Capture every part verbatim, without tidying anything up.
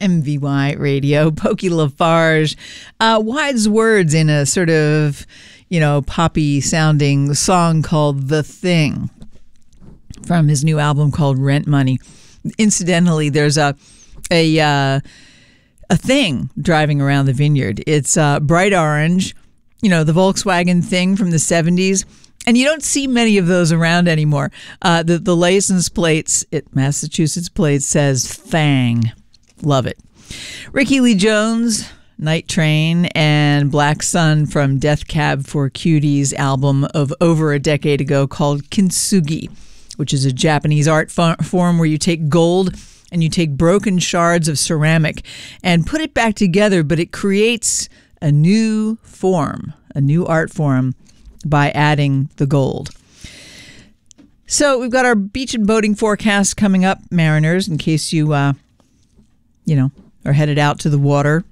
M V Y Radio, Pokey Lafarge. Uh, wise words in a sort of, you know, poppy-sounding song called The Thing from his new album called Rent Money. Incidentally, there's a a uh, a thing driving around the vineyard. It's uh, bright orange, you know, the Volkswagen thing from the seventies. And you don't see many of those around anymore. Uh, the, the license plates, it, Massachusetts plate says Thang. Love it. Ricky Lee Jones, Night Train, and Black Sun from Death Cab for Cuties album of over a decade ago called Kintsugi, which is a Japanese art fo- form where you take gold and you take broken shards of ceramic and put it back together, but it creates a new form, a new art form, by adding the gold. So we've got our beach and boating forecast coming up, mariners, in case you, uh, you know, are headed out to the water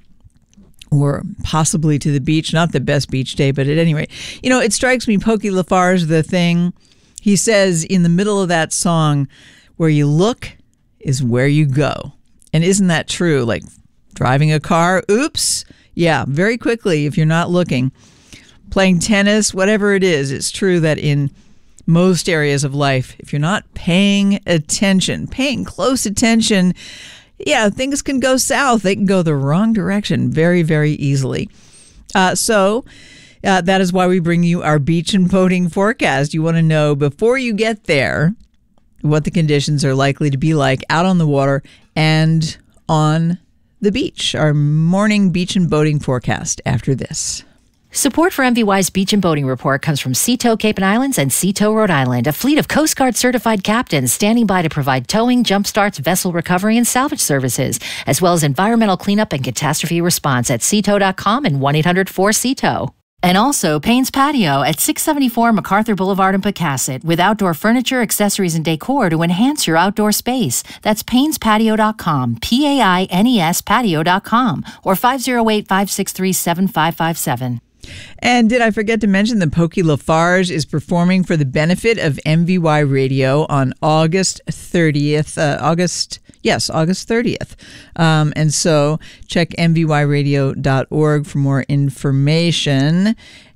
or possibly to the beach. Not the best beach day, but at any rate, you know, it strikes me, Pokey Lafarge, The Thing, he says in the middle of that song, where you look is where you go. And isn't that true? Like driving a car, oops, yeah, very quickly if you're not looking. Playing tennis, whatever it is, it's true that in most areas of life, if you're not paying attention, paying close attention, yeah, things can go south. They can go the wrong direction very, very easily. Uh, so uh, that is why we bring you our beach and boating forecast. You want to know before you get there what the conditions are likely to be like out on the water and on the beach. Our morning beach and boating forecast after this. Support for M V Y's Beach and Boating Report comes from Seatow Cape and Islands and Seatow, Rhode Island, a fleet of Coast Guard certified captains standing by to provide towing, jump starts, vessel recovery, and salvage services, as well as environmental cleanup and catastrophe response at seatow dot com and one eight hundred four C T O W. And also Payne's Patio at six seventy-four MacArthur Boulevard in Pecasset with outdoor furniture, accessories, and decor to enhance your outdoor space. That's paynes patio dot com, P A I N E S patio dot com, or five oh eight, five six three, seven five five seven. And did I forget to mention that Pokey Lafarge is performing for the benefit of M V Y Radio on August thirtieth. Uh, August, yes, August thirtieth. Um, and so check m v y radio dot org for more information.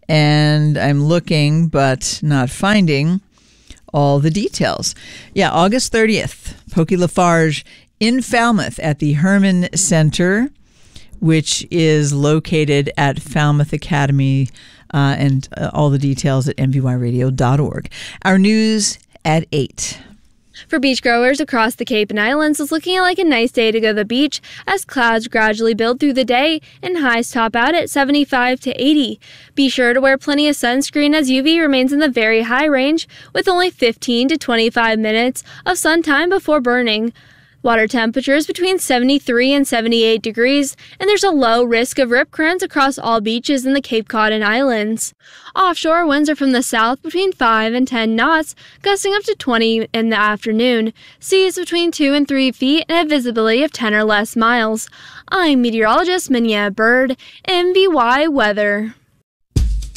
And I'm looking, but not finding all the details. Yeah, August thirtieth, Pokey Lafarge in Falmouth at the Herman Center, which is located at Falmouth Academy, uh, and uh, all the details at m v y radio dot org. Our news at eight. For beachgoers across the Cape and Islands, it's looking like a nice day to go to the beach as clouds gradually build through the day and highs top out at seventy-five to eighty. Be sure to wear plenty of sunscreen as U V remains in the very high range with only fifteen to twenty-five minutes of sun time before burning. Water temperatures between seventy-three and seventy-eight degrees, and there's a low risk of rip currents across all beaches in the Cape Cod and Islands. Offshore winds are from the south between five and ten knots, gusting up to twenty in the afternoon. Seas between two and three feet and a visibility of ten or less miles. I'm meteorologist Minya Bird, M V Y Weather.